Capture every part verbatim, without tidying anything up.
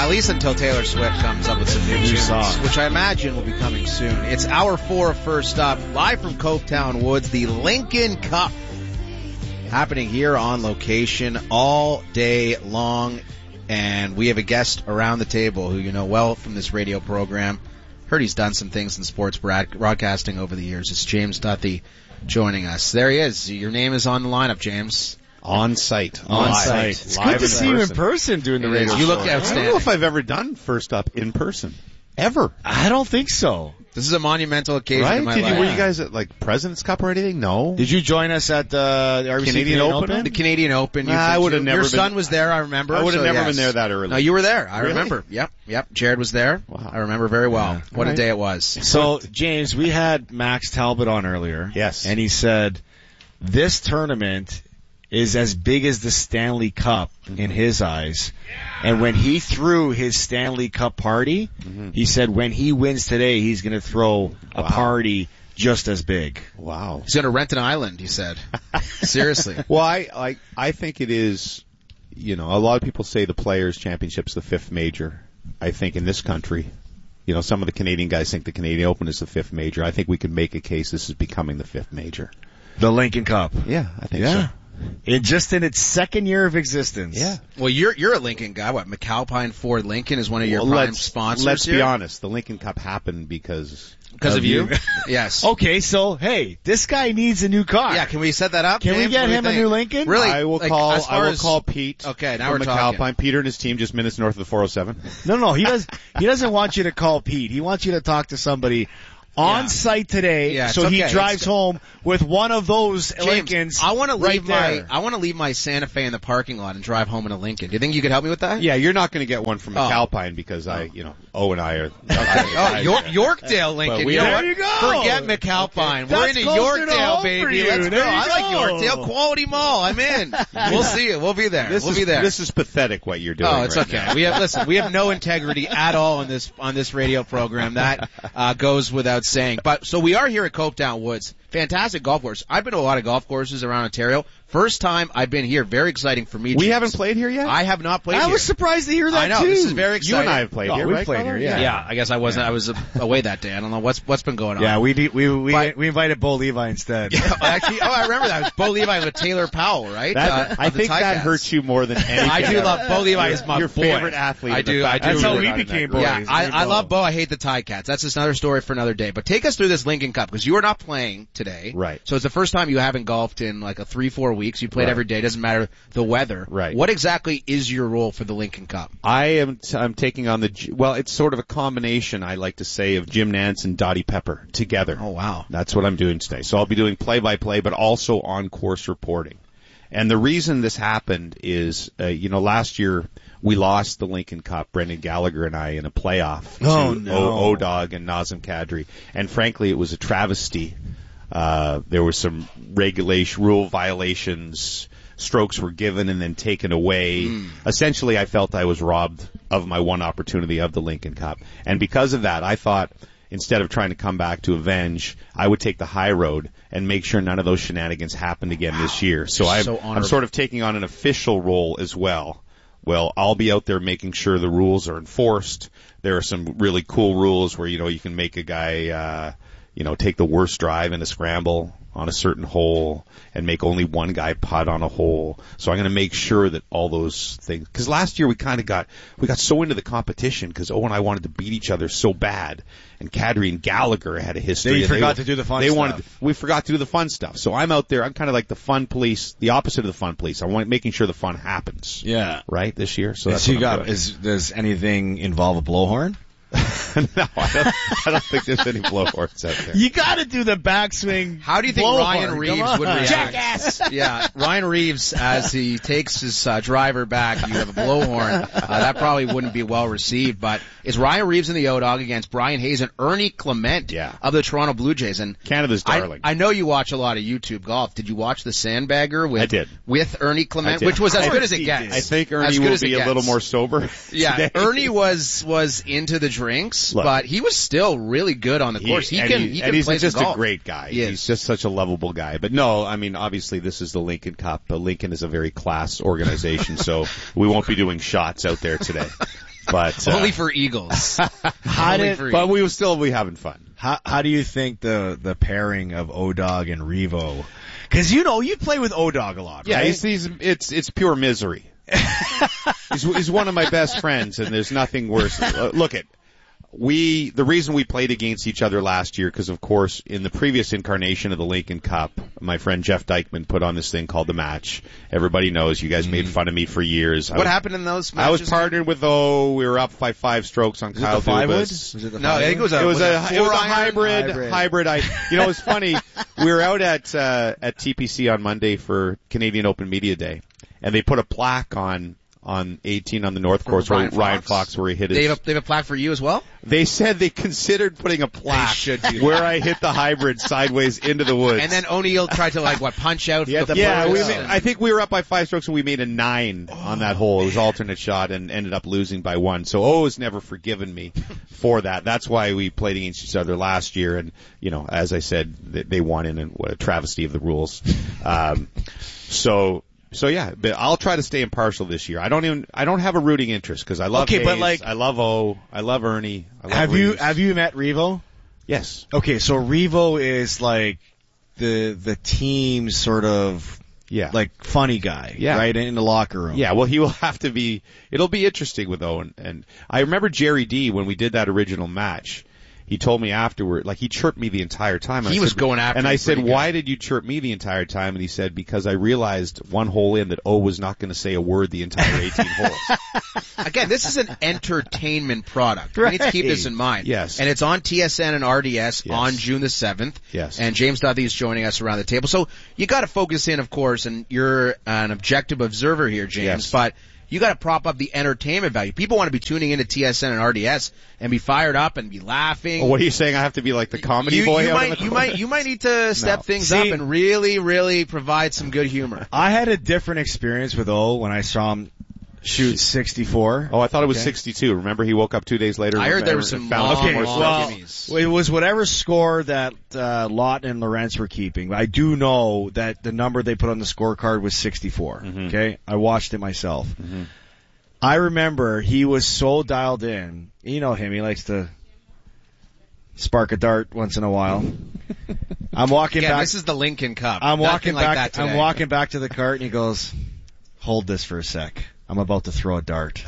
At least until Taylor Swift comes up with some new tunes, which I imagine will be coming soon. It's hour four of First Up, live from Copetown Woods, the Lincoln Cup, happening here on location all day long. And we have a guest around the table who you know well from this radio program. Heard he's done some things in sports broadcasting over the years. It's James Duthie joining us. There he is. Your name is on the lineup, James. On site. On Live. site. It's good to see you in person doing the It radio is. You look show. outstanding. I don't know if I've ever done First Up in person. Ever. I don't think so. This is a monumental occasion Right? in my Did life. you, were you guys at like President's Cup or anything? No. Did you join us at uh, the R B C Canadian Canadian Open? Open? The Canadian Open. Nah, I would have never Your been- son was there, I remember. I would have so never yes. been there that early. No, you were there. I Really? remember. Yep, yep. Jared was there. Wow. I remember very well. Yeah. What All a right. day it was. So, James, we had Max Talbot on earlier. Yes. And he said, this tournament is as big as the Stanley Cup in his eyes. And when he threw his Stanley Cup party, Mm-hmm. he said when he wins today, he's going to throw a Wow. party just as big. Wow. He's going to rent an island, he said. Seriously. Well, I, I, I think it is, you know, a lot of people say the Players' Championship's the fifth major. I think in this country, you know, some of the Canadian guys think the Canadian Open is the fifth major. I think we could make a case this is becoming the fifth major. The Lincoln Cup. Yeah, I think Yeah. so. It just in its second year of existence. Yeah. Well, you're you're a Lincoln guy. What, McAlpine Ford Lincoln is one of your Well, prime let's, sponsors Let's here? be honest. The Lincoln Cup happened because Because of you? Yes. Okay, so, hey, this guy needs a new car. Yeah, can we set that up? Can we James? get What do you him a think? new Lincoln? Really? I will like, call. as I far will as- call Pete. Okay, now from we're talking. McAlpine. Peter and his team just minutes north of the four oh seven. No, no, he does. He doesn't want you to call Pete. He wants you to talk to somebody on Yeah. site today. Yeah, so it's he okay. drives It's- home with one of those James, Lincolns. I want to right leave my there. I want to leave my Santa Fe in the parking lot and drive home in a Lincoln. Do you think you could help me with that? Yeah, you're not going to get one from Oh. McAlpine because I, you know, O and I are. Oh, York, Yorkdale Lincoln. But we you know are- what? There you go. Forget McAlpine. Okay. We're That's into closer to Yorkdale, home for baby. you. Let's go. There you I like go. Yorkdale. Quality Mall. I'm in. We'll see you. We'll be there. This we'll is be there. this is pathetic what you're doing. Oh, it's right okay. now. We have listen. We have no integrity at all on this on this radio program. That uh, goes without saying. But so we are here at Copetown Woods. Fantastic golf course. I've been to a lot of golf courses around Ontario. First time I've been here. Very exciting for me. We James. haven't played here yet. I have not played I here. was surprised to hear that I know too. this is very you exciting. and I have played Oh, here. we've right, played Carlo? here, yeah. Yeah, I guess I wasn't. I was away that day. I don't know what's what's been going on. Yeah, we we we But- we invited Bo Levi instead. Oh, actually, oh, I remember that. It was Bo Levi with Taylor Powell, right? That, Uh, I of the think that Ticats. hurts you more than anything. I do else. love Bo Levi. Is my Your boy. favorite athlete. I of the do. I fact do. that That's how you're we not in that became group. boys. Yeah, I, There you I go. love Bo. I hate the Ticats. That's just another story for another day. But take us through this Lincoln Cup because you are not playing today. Right. So it's the first time you haven't golfed in like a three, four weeks. You played Right. every day. Doesn't matter the weather. Right. What exactly is your role for the Lincoln Cup? I am. T- I'm taking on the. G- Well, it's sort of a combination. I like to say of Jim Nance and Dottie Pepper together. Oh wow. That's what I'm doing today. So I'll be doing play-by-play, but also on-course reporting. And the reason this happened is, uh, you know, last year we lost the Lincoln Cup, Brendan Gallagher and I, in a playoff Oh, to no. O- O-Dog and Nazem Kadri. And frankly, it was a travesty. Uh, there were some regulation, rule violations. Strokes were given and then taken away. Mm. Essentially, I felt I was robbed of my one opportunity of the Lincoln Cup. And because of that, I thought instead of trying to come back to avenge, I would take the high road and make sure none of those shenanigans happened again this year. So, I'm, So I'm honorable. sort of taking on an official role as well. Well, I'll be out there making sure the rules are enforced. There are some really cool rules where, you know, you can make a guy, uh, you know, take the worst drive in a scramble on a certain hole and make only one guy putt on a hole. So I'm going to make sure that all those things, because last year we kind of got, we got so into the competition because Owen and I wanted to beat each other so bad, and Kadri and Gallagher had a history. They and forgot they, to do the fun they stuff. Wanted, we forgot to do the fun stuff. So I'm out there, I'm kind of like the fun police, the opposite of the fun police. I want making sure the fun happens. Yeah. Right, this year? So that's So you what I'm got, doing. is, does anything involve a blowhorn? No, I don't, I don't think there's any blowhorns out there. You gotta do the backswing. How do you think blowhorn. Ryan Come Reeves on. would react? Jackass! Yeah, Ryan Reeves, as he takes his uh, driver back, you have a blowhorn. Uh, that probably wouldn't be well received. But is Ryan Reeves in the O-Dog against Brian Hayes and Ernie Clement Yeah. of the Toronto Blue Jays? And Canada's I, darling. I know you watch a lot of YouTube golf. Did you watch the Sandbagger with I did. with Ernie Clement, I did. which was as I good as it think gets? he did. I think As Ernie good will as it be a gets. little more sober. Yeah, today. Ernie was was into the drinks, Look. but he was still really good on the course. He, and can he, he and can he's play some just golf. a great guy. He is. He's just such a lovable guy. But no, I mean, obviously this is the Lincoln Cup. But Lincoln is a very class organization, so we won't be doing shots out there today. But uh, only for Eagles. How Only did, for but we will still be having fun. how, how do you think the, the pairing of O-Dog and Revo? Cause you know, you play with O-Dog a lot, Yeah, right? he's, he's it's it's pure misery. he's, he's one of my best friends, and there's nothing worse. Uh, look at. We, the reason we played against each other last year, because of course, in the previous incarnation of the Lincoln Cup, my friend Jeff Dykeman put on this thing called The Match. Everybody knows, you guys mm. made fun of me for years. What I was, happened in those matches? I was partnered with O, we were up by five strokes on Was Kyle it the five wood? Dubas. Was it the No, five I think it was a, It was, was a, a, it was a four-iron? hybrid, Hybrid. hybrid. I, you know, it's funny. We were out at, uh, at T P C on Monday for Canadian Open Media Day, and they put a plaque on, on eighteen on the North Course where Ryan Ryan Fox. Fox where he hit his. They have, a, they have a plaque for you as well? They said they considered putting a plaque They should do where that. I hit the hybrid sideways into the woods. And then O'Neill tried to, like, what, punch out Yeah, the the yeah, we Yeah. made, I think we were up by five strokes and we made a nine on that hole. It was alternate shot and ended up losing by one. So O has never forgiven me for that. That's why we played against each other last year. And, you know, as I said, they, they won in, and what a travesty of the rules. Um, so, So yeah, but I'll try to stay impartial this year. I don't even, I don't have a rooting interest because I love Okay, Hayes, but like- I love O, I love Ernie. I love Have you, Reeves. have you met Revo? Yes. Okay, so Revo is like the, the team's sort of, Yeah. like funny guy, Yeah. right, in the locker room. Yeah, well, he will have to be. It'll be interesting with Owen. And I remember Jerry D when we did that original match. He told me afterward, like he chirped me the entire time. He I was said, going after and you I said, pretty good. "Why did you chirp me the entire time?" And he said, "Because I realized one hole in that O was not going to say a word the entire eighteen holes." Again, this is an entertainment product. We need to keep this in mind. Yes. And it's on T S N and R D S Yes. on June the seventh. Yes. And James Duthie is joining us around the table. So you got to focus in, of course, and you're an objective observer here, James. Yes. But you got to prop up the entertainment value. People want to be tuning into T S N and R D S and be fired up and be laughing. Oh, what are you saying? I have to be like the comedy you, boy? you out might, in the you corner? might, you might need to step No. things See- up and really, really provide some good humor. I had a different experience with O when I saw him shoot sixty-four. Oh, I thought it was Okay. sixty-two. Remember, he woke up two days later. I heard there and was some found long, some Okay, more long stuff. well, gimmies. it was whatever score that uh, Lawton and Lawrence were keeping. I do know that the number they put on the scorecard was sixty-four. Mhm. Okay, I watched it myself. Mhm. I remember he was so dialed in. You know him; he likes to spark a dart once in a while. I'm walking Again, back. this is the Lincoln Cup. I'm Nothing walking like back. that today. I'm walking back to the cart, and he goes, "Hold this for a sec. I'm about to throw a dart."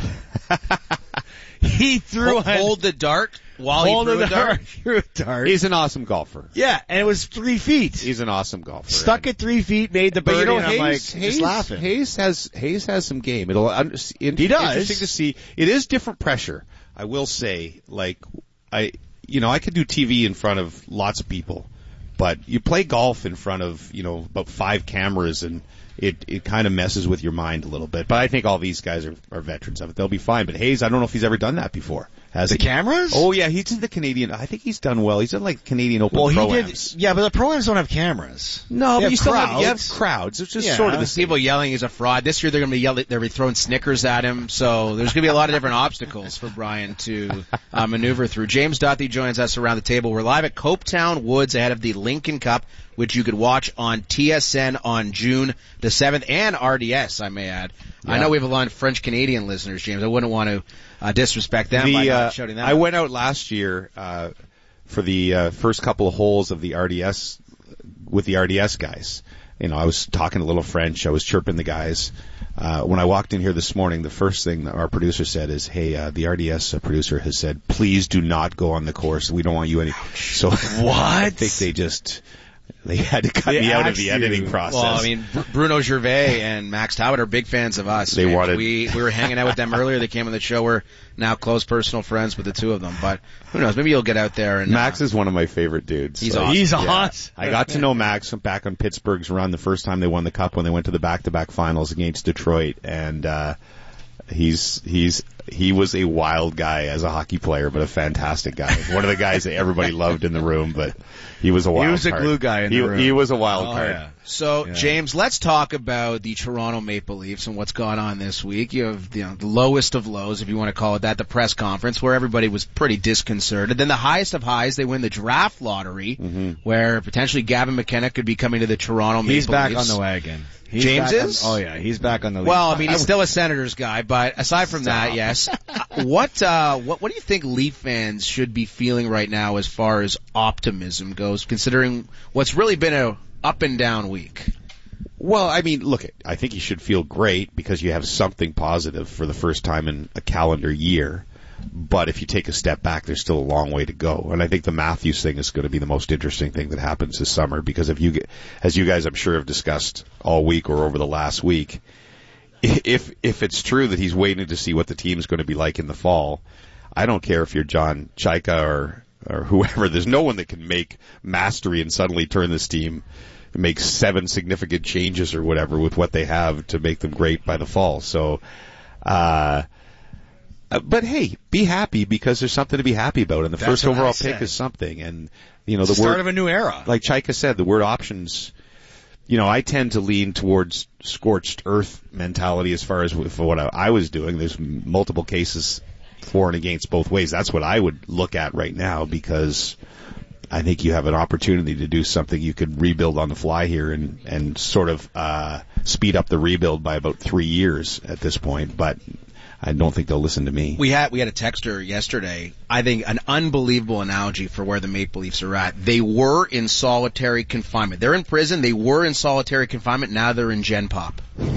He threw Hold, a hold the dart while hold he threw a a dart. dart. Threw a dart. He's an awesome golfer. Yeah, and it was three feet. He's an awesome golfer. Stuck at three feet, made the But birdie, you know, and I'm Hayes, like, Hayes, just laughing. Hayes has Hayes has some game. It'll un- in, He does. Interesting to see. It is different pressure. I will say, like I, you know, I could do T V in front of lots of people, but you play golf in front of you know about five cameras, and it it kind of messes with your mind a little bit. But I think all these guys are, are veterans of it. They'll be fine. But Hayes, I don't know if he's ever done that before. Has The he? cameras? Oh yeah, he's in the Canadian. I think he's done well. He's done like Canadian Open well, he Pro-Ams. did. Yeah, but the pro-ams don't have cameras. No, They but have you still have, you have crowds. crowds. It's just Yeah. sort of the same. People yelling he's a fraud. This year they're going to be yelling, they're going to be throwing Snickers at him. So there's going to be a lot of different obstacles for Brian to uh, maneuver through. James Duthie joins us around the table. We're live at Copetown Woods ahead of the Lincoln Cup, which you could watch on T S N on June the seventh and R D S, I may add. I know we have a lot of French-Canadian listeners, James. I wouldn't want to uh, disrespect them by The, not uh, shouting them I out. went out last year uh, for the uh, first couple of holes of the R D S with the R D S guys. You know, I was talking a little French. I was chirping the guys. Uh, when I walked in here this morning, the first thing that our producer said is, "Hey, uh, the R D S producer has said, please do not go on the course. We don't want you any." So What? I think they just they had to cut They me out of axed the you. editing process. Well, I mean, Br- Bruno Gervais and Max Talbot are big fans of us. They James. wanted- We we were hanging out with them earlier. They came on the show. We're now close personal friends with the two of them. But who knows? Maybe you'll get out there and Max uh, is one of my favorite dudes. He's So- awesome. He's Yeah. awesome. I got to know Max back on Pittsburgh's run the first time they won the Cup when they went to the back-to-back finals against Detroit, and uh he's he's he was a wild guy as a hockey player, but a fantastic guy. One of the guys that everybody loved in the room, but he was a wild He was a card. glue guy in he, the room. He was a wild Oh, card. yeah. So, Yeah. James, let's talk about the Toronto Maple Leafs and what's gone on this week. You have you know, the lowest of lows, if you want to call it that, the press conference, where everybody was pretty disconcerted. Then the highest of highs, they win the draft lottery, Mm-hmm. where potentially Gavin McKenna could be coming to the Toronto Maple He's back Leafs. on the wagon. He's James back is? On, oh yeah, he's back on the. Well, Leafs. I mean, he's still a Senators guy, but aside from that, yes. What, uh, what, what do you think Leaf fans should be feeling right now as far as optimism goes, considering what's really been a up and down week? Well, I mean, look, I think you should feel great because you have something positive for the first time in a calendar year. But if you take a step back, there's still a long way to go. And I think the Matthews thing is going to be the most interesting thing that happens this summer because if you get, as you guys I'm sure have discussed all week or over the last week, if if it's true that he's waiting to see what the team's going to be like in the fall, I don't care if you're John Chayka or or whoever. There's no one that can make mastery and suddenly turn this team, make seven significant changes or whatever with what they have to make them great by the fall. So, uh, but hey, be happy because there's something to be happy about. And the That's first what overall I pick said. is something. And, you know, It's the the start word, of a new era. like Chayka said, the word options, you know, I tend to lean towards scorched earth mentality as far as for what I, I was doing. There's multiple cases for and against both ways. That's what I would look at right now because I think you have an opportunity to do something. You could rebuild on the fly here and, and sort of uh, speed up the rebuild by about three years at this point. But I don't think they'll listen to me. We had we had a texter yesterday. I think an unbelievable analogy for where the Maple Leafs are at. They were in solitary confinement. They're in prison. They were in solitary confinement. Now they're in Gen Pop.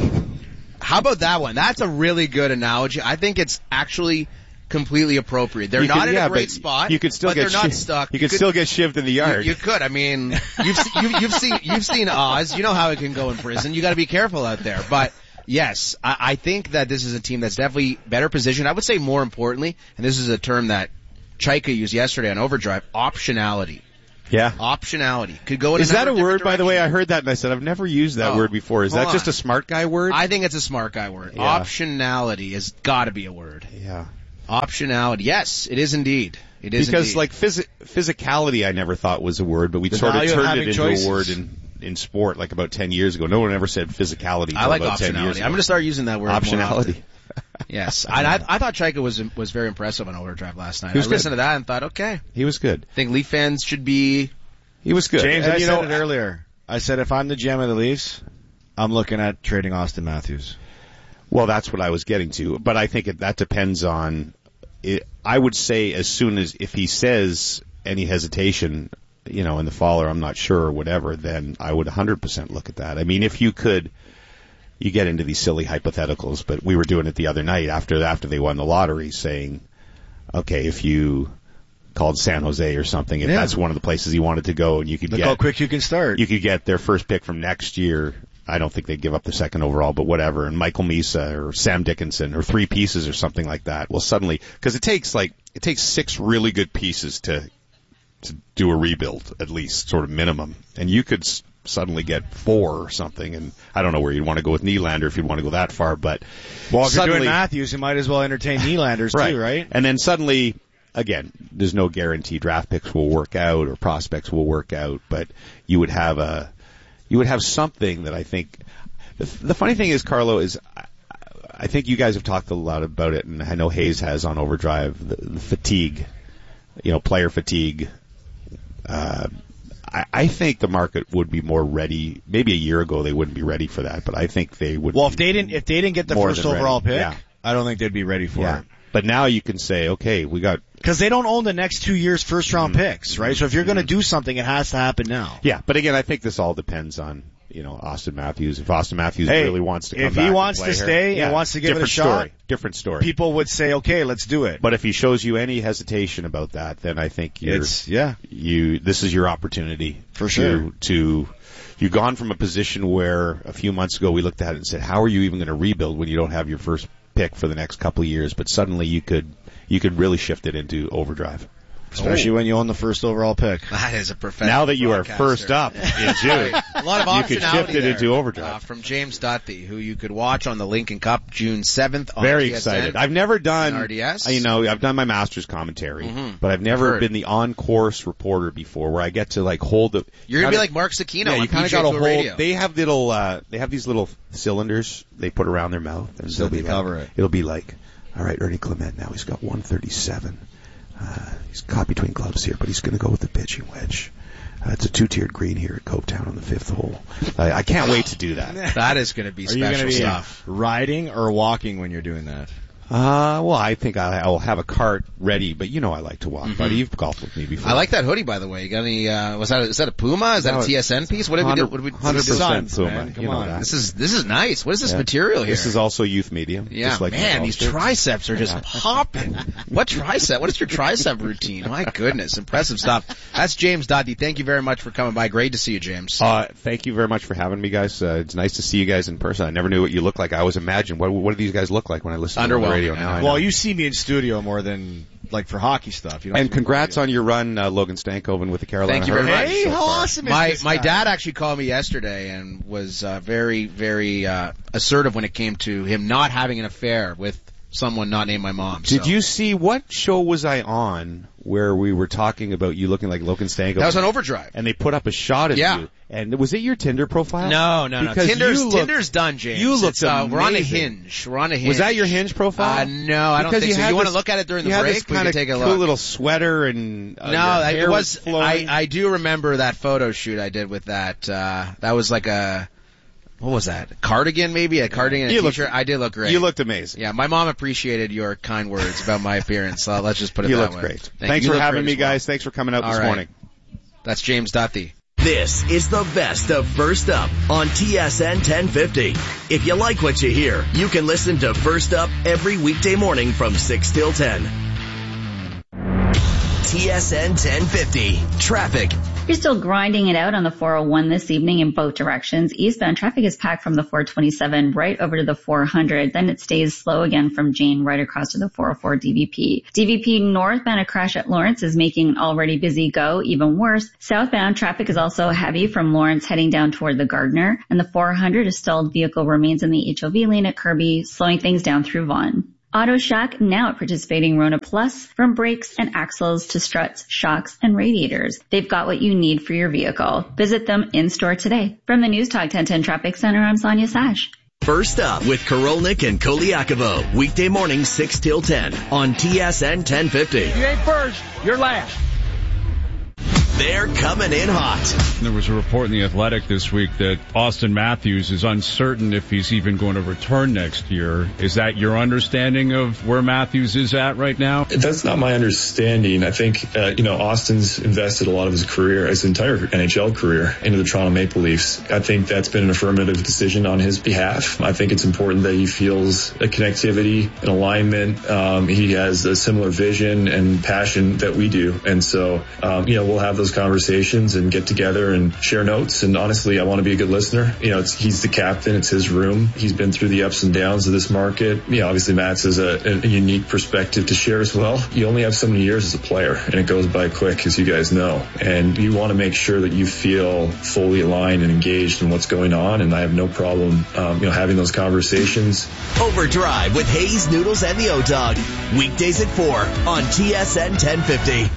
How about that one? That's a really good analogy. I think it's actually completely appropriate. They're You not could- in yeah, a great but spot. You could still but get they're not shiv- stuck. You could still get shivved in the yard. You, you could. I mean, you've se- you, you've seen you've seen Oz. You know how it can go in prison. You got to be careful out there. But yes, I, I think that this is a team that's definitely better positioned. I would say more importantly, and this is a term that Chayka used yesterday on Overdrive: optionality. yeah. Optionality could go in. Is that a number of word, different by the way? I directions. heard that and I said, I've never used that Oh, word before. Is hold that just on. a smart guy word? I think it's a smart guy word. Yeah. Optionality has got to be a word. yeah. Optionality. Yes, it is indeed. It is Because indeed. like phys- physicality I never thought was a word, but we The sort of value of turned having it into choices. a word in, in sport like about ten years ago. No one ever said physicality I till like about ten years optionality. ago. I'm going to start using that word more often. Optionality. Yes, I, I, I thought Chayka was was very impressive on Overdrive last night. He was I good. listened to that and thought, okay, He was good. I think Leaf fans should be. He was good. James, And, I you said know, it earlier. I said if I'm the G M of the Leafs, I'm looking at trading Austin Matthews. Well, that's what I was getting to. But I think it, that depends on it. I would say as soon as if he says any hesitation, you know, in the fall or I'm not sure or whatever, then I would one hundred percent look at that. I mean, if you could, you get into these silly hypotheticals, but we were doing it the other night after after they won the lottery saying, okay, if you called San Jose or something, if Yeah. that's one of the places he wanted to go and you could Look get how quick you can start. you could get their first pick from next year. I don't think they'd give up the second overall, but whatever. And Michael Misa or Sam Dickinson or three pieces or something like that. Well, suddenly, because it takes like it takes six really good pieces to to do a rebuild, at least sort of minimum. And you could s- suddenly get four or something. And I don't know where you'd want to go with Nylander if you'd want to go that far, but well, if suddenly, you're doing Matthews, you might as well entertain Nylanders right. too, right? And then suddenly, again, there's no guarantee draft picks will work out or prospects will work out, but you would have a, you would have something that I think, the, the funny thing is, Carlo, is I, I think you guys have talked a lot about it, and I know Hayes has on Overdrive, the, the fatigue, you know, player fatigue. Uh, I, I think the market would be more ready. Maybe a year ago they wouldn't be ready for that, but I think they would. Well, be if they didn't, if they didn't get the more first than overall ready. pick, Yeah. I don't think they'd be ready for Yeah. it. But now you can say, okay, we got. Because they don't own the next two years' first round Mm-hmm. picks, right? So if you're going to do something, it has to happen now. Yeah, but again, I think this all depends on, you know, Austin Matthews. If Austin Matthews Hey, really wants to come if back he and wants play to here, stay yeah, and wants to give it a different shot, story, different story. People would say, okay, let's do it. But if he shows you any hesitation about that, then I think you're, It's, yeah. you, this is your opportunity. For to, sure. To, you've gone from a position where a few months ago we looked at it and said, how are you even going to rebuild when you don't have your first pick for the next couple of years? But suddenly you could, you could really shift it into overdrive. Especially oh. when you own the first overall pick. That is a professional Now that you are broadcaster. first up in June, a lot of you could shift it there, into overdrive. Uh, from James Duthie, who you could watch on the Lincoln Cup June seventh on Very T S N. excited. I've never done, R D S. you know, I've done my master's commentary, mm-hmm. but I've never Heard. been the on-course reporter before where I get to like hold the... You're going to be kinda, like Mark Sakino yeah, on you kind P of J got to Tour hold, Radio. they have little, uh, they have these little cylinders they put around their mouth. And so they'll they be cover like, it. It'll be like, all right, Ernie Clement now, he's got one thirty-seven. Uh, he's caught between gloves here, but he's going to go with the pitching wedge. Uh, it's a two-tiered green here at Copetown on the fifth hole. I, I can't wait to do that. That is going to be Are special you gonna be stuff. Riding or walking when you're doing that? Uh, well, I think I, I'll have a cart ready, but you know I like to walk, mm-hmm. buddy. You've golfed with me before. I like that hoodie, by the way. You got any, uh, was that, a, is that a Puma? Is that no, a T S N piece? What did we do? What did we do? one hundred percent Puma. Man, come you know on. that. This is, this is nice. What is this yeah. material here? This is also youth medium. Yeah, just like man, these shirts. triceps are just Yeah. popping. What tricep? What is your tricep routine? My goodness, impressive stuff. That's James Duthie. Thank you very much for coming by. Great to see you, James. Uh, thank you very much for having me, guys. Uh, it's nice to see you guys in person. I never knew what you looked like. I always imagined, what, what do these guys look like when I listen to them on the radio? Now I know. Well, you see me in studio more than like for hockey stuff. You don't and congrats on your run, uh, Logan Stankoven with the Carolina Thank you very Hurricanes much. Hey, so how far. awesome is My this my guy? dad actually called me yesterday and was uh, very very uh, assertive when it came to him not having an affair with someone not named my mom. Did so. you see, what show was I on where we were talking about you looking like Logan Stankoven? That was on Overdrive. And they put up a shot of Yeah. you. And was it your Tinder profile? No, no, Because no. Tinder's, you looked- Tinder's done, James. you looked It's, uh, We're on a amazing. hinge. We're on a hinge. Was that your Hinge profile? Uh, no, I don't Because think so. had You want to this- look at it during the you had break? this We can kind of take a cool look. little sweater and uh, No, your I, hair it was. flowing. I I do remember that photo shoot I did with that. Uh, that was like a. What was that? Cardigan, maybe a cardigan and You a looked- t-shirt. I did look great. You looked amazing. Yeah, my mom appreciated your kind words about my appearance. So let's just put it You that looked way. great. Thank Thanks you. for You look having great me, as well. guys. Thanks for coming out All this right. morning. That's James Duthie. This is the best of First Up on T S N ten fifty. If you like what you hear, you can listen to First Up every weekday morning from six till ten. T S N ten fifty. Traffic. You're still grinding it out on the four oh one this evening in both directions. Eastbound traffic is packed from the four twenty-seven right over to the four hundred. Then it stays slow again from Jane right across to the four oh four D V P. D V P northbound, a crash at Lawrence is making an already busy go even worse. Southbound traffic is also heavy from Lawrence heading down toward the Gardner. And the four hundred, a stalled vehicle remains in the H O V lane at Kirby, slowing things down through Vaughan. Auto Shack now at participating Rona Plus. From brakes and axles to struts, shocks, and radiators, they've got what you need for your vehicle. Visit them in-store today. From the News Talk ten ten Traffic Center, I'm Sonia Sash. First Up with Korolnik and Koliakovo. Weekday morning six till ten on T S N ten fifty. You ain't first, you're last. They're coming in hot. There was a report in The Athletic this week that Austin Matthews is uncertain if he's even going to return next year. Is that your understanding of where Matthews is at right now? That's not my understanding. I think, uh, you know, Austin's invested a lot of his career, his entire N H L career, into the Toronto Maple Leafs. I think that's been an affirmative decision on his behalf. I think it's important that he feels a connectivity, an alignment. Um, he has a similar vision and passion that we do. And so, um, you know, we'll have those conversations and get together and share notes. And honestly, I want to be a good listener. You know, it's, he's the captain. It's his room. He's been through the ups and downs of this market. You know, obviously Matt's has a, a unique perspective to share as well. You only have so many years as a player, and it goes by quick, as you guys know. And you want to make sure that you feel fully aligned and engaged in what's going on. And I have no problem, um, you know, having those conversations. Overdrive with Hayes, Noodles, and the O-Dog. Weekdays at four on T S N ten fifty.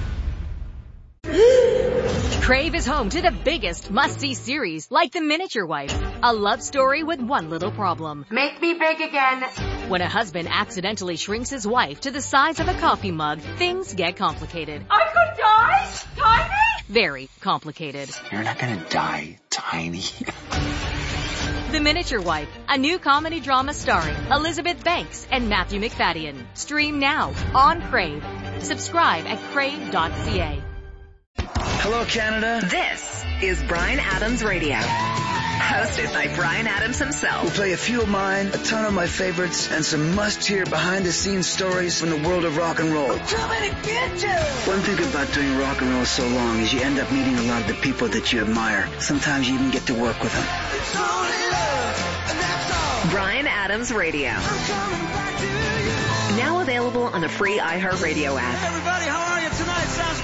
Crave is home to the biggest must-see series, like The Miniature Wife, a love story with one little problem. Make me big again. When a husband accidentally shrinks his wife to the size of a coffee mug, things get complicated. I could die? Tiny? Very complicated. You're not gonna die, Tiny. The Miniature Wife, a new comedy drama starring Elizabeth Banks and Matthew McFadden. Stream now on Crave. Subscribe at crave dot c a. Hello, Canada. This is Bryan Adams Radio, hosted by Bryan Adams himself. We'll play a few of mine, a ton of my favorites, and some must-hear behind-the-scenes stories from the world of rock and roll. I'm coming to get you. One thing about doing rock and roll so long is you end up meeting a lot of the people that you admire. Sometimes you even get to work with them. It's only love, and that's all. Bryan Adams Radio. I'm coming back to you. Now available available on the free iHeartRadio app. Hey everybody, how are you tonight? Sounds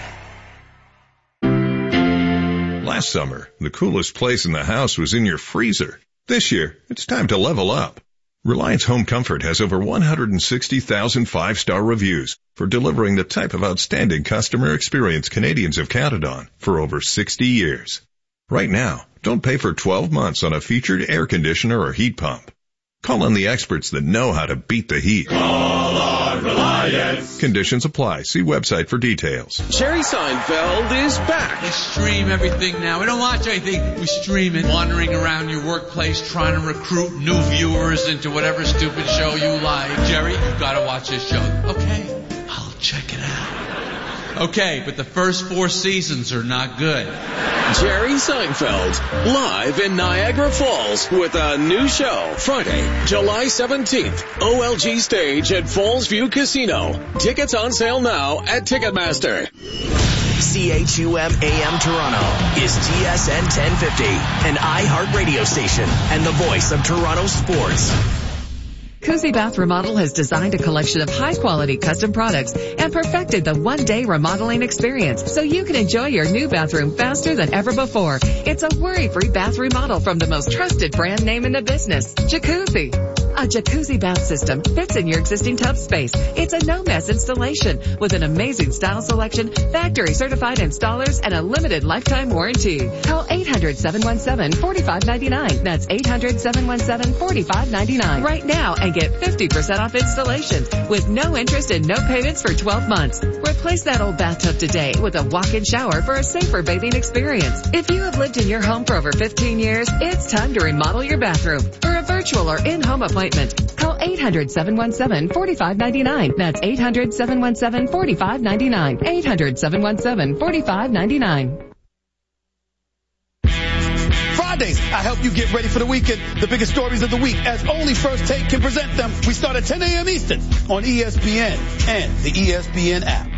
great. Last summer, the coolest place in the house was in your freezer. This year, it's time to level up. Reliance Home Comfort has over one hundred sixty thousand five-star reviews for delivering the type of outstanding customer experience Canadians have counted on for over sixty years. Right now, don't pay for twelve months on a featured air conditioner or heat pump. Call on the experts that know how to beat the heat. Call on Reliance. Conditions apply. See website for details. Jerry Seinfeld is back. We stream everything now. We don't watch anything. We stream it. Wandering around your workplace trying to recruit new viewers into whatever stupid show you like. Jerry, you've got to watch this show. Okay, I'll check it out. Okay, but the first four seasons are not good. Jerry Seinfeld, live in Niagara Falls with a new show. Friday, July seventeenth, O L G stage at Falls View Casino. Tickets on sale now at Ticketmaster. C H U M A M Toronto is T S N ten fifty, an iHeart radio station and the voice of Toronto sports. Cozy Bath Remodel has designed a collection of high-quality custom products and perfected the one-day remodeling experience so you can enjoy your new bathroom faster than ever before. It's a worry-free bath remodel from the most trusted brand name in the business, Jacuzzi. A Jacuzzi bath system fits in your existing tub space. It's a no-mess installation with an amazing style selection, factory-certified installers, and a limited lifetime warranty. Call eight hundred, seven one seven, four five nine nine. That's eight hundred, seven one seven, four five nine nine. Right now and get fifty percent off installation with no interest and no payments for twelve months. Replace that old bathtub today with a walk-in shower for a safer bathing experience. If you have lived in your home for over fifteen years, it's time to remodel your bathroom. For a virtual or in-home appointment, call eight hundred, seven one seven, four five nine nine. That's eight hundred, seven one seven, four five nine nine. eight hundred, seven one seven, four five nine nine. Fridays, I help you get ready for the weekend. The biggest stories of the week, as only First Take can present them. We start at ten a.m. Eastern on E S P N and the E S P N app.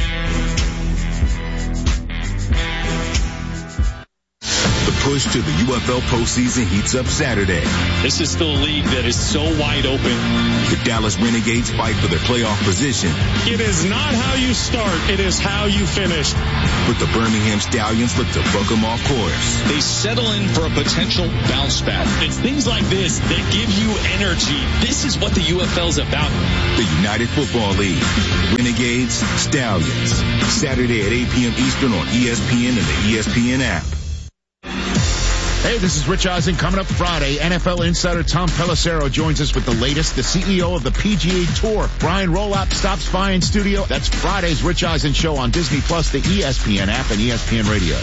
The push to the U F L postseason heats up Saturday. This is still a league that is so wide open. The Dallas Renegades fight for their playoff position. It is not how you start, it is how you finish. But the Birmingham Stallions look to buck them off course. They settle in for a potential bounce back. It's things like this that give you energy. This is what the U F L is about. The United Football League. Renegades, Stallions. Saturday at eight p.m. Eastern on E S P N and the E S P N app. Hey, this is Rich Eisen. Coming up Friday, N F L insider Tom Pelissero joins us with the latest. The C E O of the P G A Tour, Brian Rolapp, stops by in studio. That's Friday's Rich Eisen show on Disney Plus, the E S P N app, and E S P N Radio.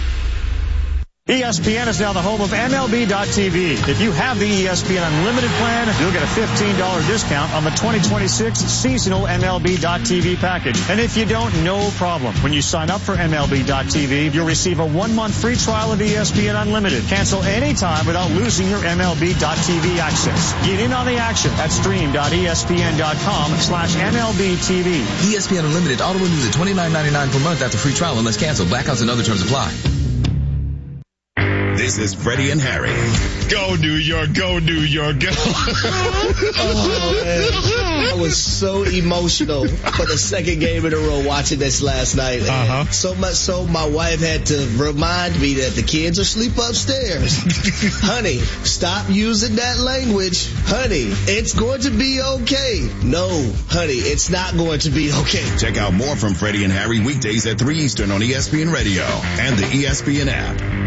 E S P N is now the home of M L B dot T V. If you have the E S P N Unlimited plan, you'll get a fifteen dollars discount on the twenty twenty-six seasonal M L B dot T V package. And if you don't, no problem. When you sign up for M L B dot T V, you'll receive a one-month free trial of E S P N Unlimited. Cancel anytime without losing your M L B dot T V access. Get in on the action at stream dot E S P N dot com slash M L B T V. E S P N Unlimited auto renews at twenty-nine ninety-nine per month after free trial unless canceled. Blackouts and other terms apply. This is Freddie and Harry. Go New York, go New York, go. Oh, man. I was so emotional for the second game in a row watching this last night. Uh-huh. So much so my wife had to remind me that the kids are asleep upstairs. Honey, stop using that language. Honey, it's going to be okay. No, honey, it's not going to be okay. Check out more from Freddie and Harry weekdays at three Eastern on E S P N Radio and the E S P N app.